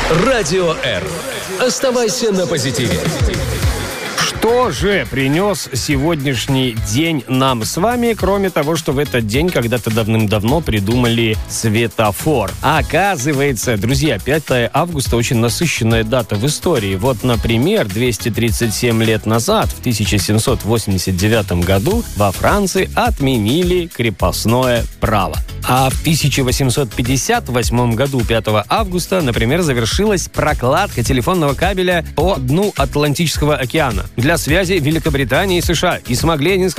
Радио Р. Оставайся на позитиве. Что же принес сегодняшний день нам с вами, кроме того, что в этот день когда-то давным-давно придумали светофор? Оказывается, друзья, 5 августа очень насыщенная дата в истории. Вот, например, 237 лет назад, в 1789 году, во Франции отменили крепостное право. А в 1858 году, 5 августа, например, завершилась прокладка телефонного кабеля по дну Атлантического океана для связи Великобритании и США. И смогли они